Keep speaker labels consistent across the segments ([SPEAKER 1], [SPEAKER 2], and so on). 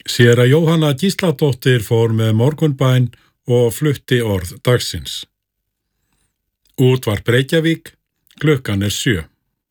[SPEAKER 1] Séra Jóhanna Gísladóttir fór með morgunbæn og flutti orð dagsins. Útvarp Reykjavík, klukkan 7.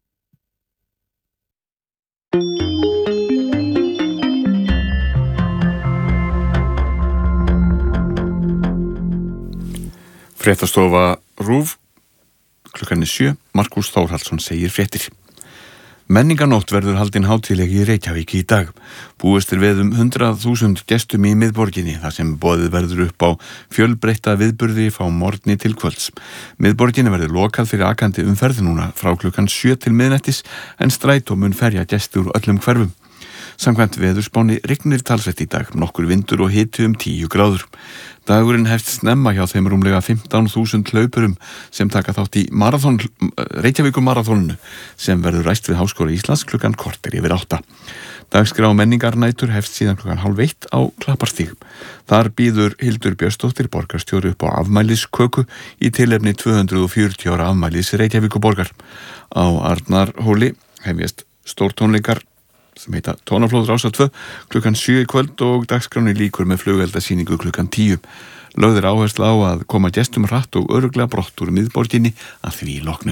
[SPEAKER 2] Fréttastofa RÚV, klukkan 7, Markús Þórhallsson segir fréttir. Menningarnótt verður haldin hátíðlegi í Reykjavík í dag. Búist við 100.000 gestum í miðborginni, þar sem boðið verður upp á fjölbreytta viðburði frá morgni til kvölds. Miðborginni verður lokað fyrir akandi umferð núna frá klukkan 7 til miðnættis, en strætó mun ferja gesti úr öllum hverfum. Samkvæmt veðurspáni rignir talsvert í dag, nokkur vindur og hiti 10 gráður. Dagurinn hefst snemma hjá þeim rúmlega 15.000 hlaupurum sem taka þátt í Reykjavíkumaraþoninu sem verður ræst við Háskóla Íslands klukkan korter yfir 8. Dagskrá menningarnætur hefst síðan klukkan 12:30 á Klapparstíg. Þar býður Hildur Björnsdóttir borgarstjóri upp á afmælisköku í tilefni 240 ára afmælis Reykjavíkuborgar. Á Arnarhóli hefjast stórtónleikar sem heita Tónaflóð Rásar 2 klukkan 7 í kvöld og dagskráni líkur með flugeldasýningu klukkan 10. Lögð áhersla á að koma gestum hratt og örugglega brott úr miðborginni að því loknu.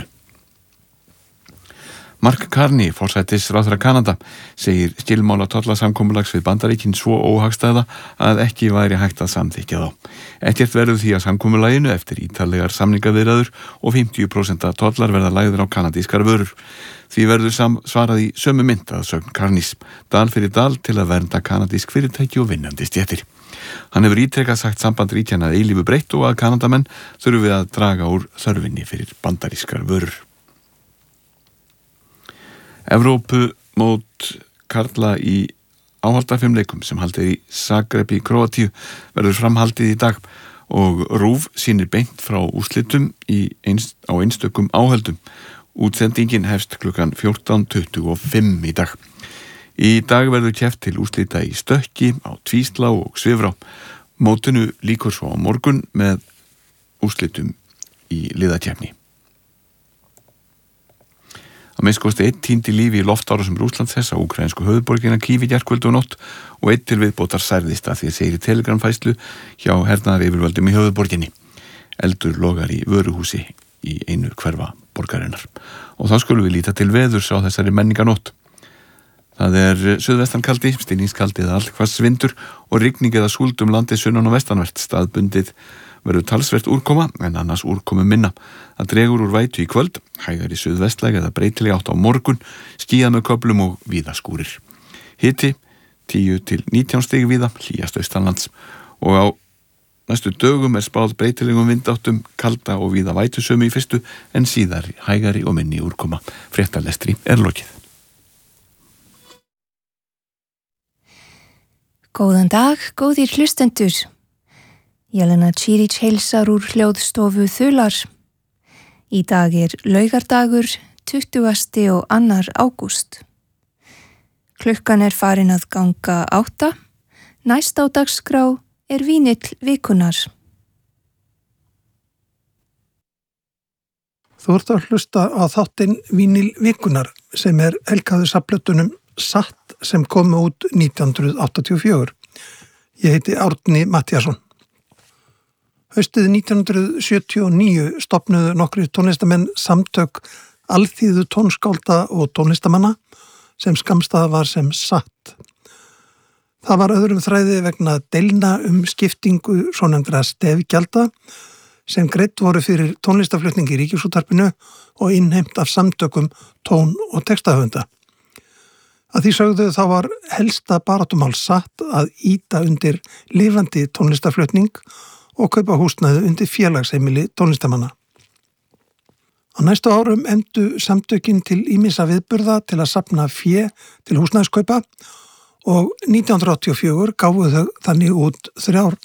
[SPEAKER 2] Mark Carney, forsætisráðherra Kanada, segir skilmála tollasamkomulags við Bandaríkin svo óhagstæða að ekki væri hægt að samþykkja þá. Ekkert verður því að samkomulaginu eftir ítarlegar samningaviðræður og 50% tollar verða lagðir á kanadískar vörur. Því verður svarað í sömu mynd að sögn Carneys, dal fyrir dal til að vernda kanadísk fyrirtæki og vinnandi stéttir. Hann hefur ítrekað sagt samband ríkjanna að eilífu breytt og að Kanadamenn þurfi að draga úr þörfinni fyrir bandarískar vörur. Evrópumót karla í áhaldafimleikum sem haldið í Zagreb í Króatíu verður framhaldið í dag og RÚV sýnir beint frá úrslitum á einstökum áhöldum. Útsendingin hefst klukkan 14:25 í dag. Í dag verður keppt til úrslita í stökki, á tvíslá og svifrá. Mótinu líkur svo á morgun með úrslitum í liðakeppni. Að minnst kosti 1 týndi lífi í loftárásum Rússlands þess á úkraínsku höfuðborgina Kýv í gærkvöld og nótt og 1 til viðbótar særðist að því að segir í telegramfærslu hjá hernaðaryfirvöldum í höfuðborginni. Eldur logar í vöruhúsi í einu hverfa borgarinnar. Og þá skulum við líta til veðurs á þessari menningarnótt. Það suðvestan kaldi, stinningskaldi eða allhvass vindur og rigning eða súld landið sunnan og vestanvert. Staðbundið verður talsvert úrkoma en annars úrkomu minna. Það dregur úr vætu í kvöld, hægari suðvestlæg eða breytileg átt á morgun, skýjað með köflum og víða skúrir. Hiti 10 til 19 stig víða, hlýjast austanlands og á næstu dögum spáð breytilegum vindáttum, kalda og víða vætusömu í fyrstu en síðar hægari og minni úrkoma. Fréttalestri lokið.
[SPEAKER 3] Góðan dag, góðir hlustendur. Jelena Čirić heilsar úr hljóðstofu Þular. Í dag laugardagur, 20. og 2. ágúst. Klukkan farin að ganga 8. Næst á dagskrá vínill vikunar.
[SPEAKER 4] Þú ert að hlusta á þáttinn Vínill vikunar sem helgaður safnplötunum Satt sem komu út 1984. Ég heiti Árni Matthíasson. Haustið 1979 stofnuðu nokkrir tónlistamenn samtök alþýðu tónskálda og tónlistamanna sem skammstafað var sem Satt. Það var öðrum þræði vegna deilna skiptingu svonefndra stefgjalda sem greidd voru fyrir tónlistaflutning í Ríkisútvarpinu og innheimt af samtökum tón- og textahöfunda. Að því sögðu þá var helsta baráttumál Satt að ýta undir lifandi tónlistaflutning og kaupa húsnæði undir félagsheimili tónlistamanna. Á næstu árum efndu samtökin til ýmissa viðburða til að safna fé til húsnæðiskaupa og 1984 gáfu þau þannig út 3